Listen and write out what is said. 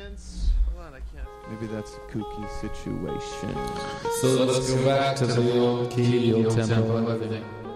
sense. Hold on, I can't. Maybe that's a kooky situation. So let's go back to the old key, old tempo, everything.